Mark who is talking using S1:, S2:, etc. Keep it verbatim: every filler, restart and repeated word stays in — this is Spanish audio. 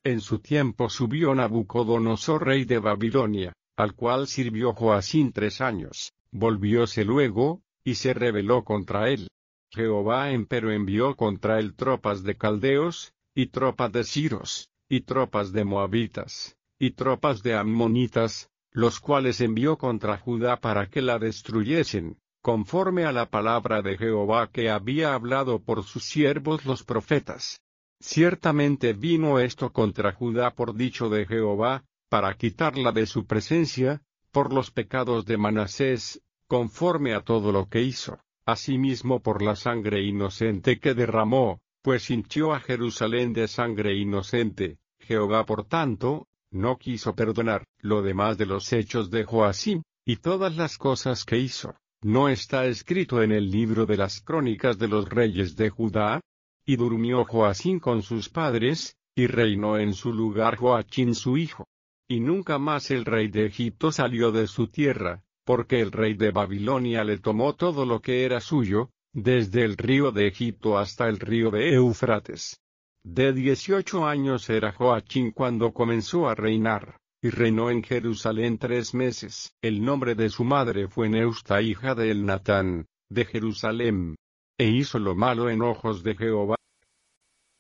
S1: En su tiempo subió Nabucodonosor rey de Babilonia, al cual sirvió Joacim tres años, volvióse luego, y se rebeló contra él. Jehová empero envió contra él tropas de caldeos, y tropas de siros, y tropas de moabitas, y tropas de ammonitas, los cuales envió contra Judá para que la destruyesen, conforme a la palabra de Jehová que había hablado por sus siervos los profetas. Ciertamente vino esto contra Judá por dicho de Jehová, para quitarla de su presencia, por los pecados de Manasés, conforme a todo lo que hizo, asimismo por la sangre inocente que derramó, pues hinchió a Jerusalén de sangre inocente. Jehová por tanto, no quiso perdonar lo demás de los hechos de Joacim, y todas las cosas que hizo, ¿no está escrito en el libro de las crónicas de los reyes de Judá? Y durmió Joacim con sus padres, y reinó en su lugar Joachim su hijo. Y nunca más el rey de Egipto salió de su tierra, porque el rey de Babilonia le tomó todo lo que era suyo, desde el río de Egipto hasta el río de Eufrates. De dieciocho años era Joachim cuando comenzó a reinar, y reinó en Jerusalén tres meses. El nombre de su madre fue Neusta hija de Elnatán, de Jerusalén. E hizo lo malo en ojos de Jehová,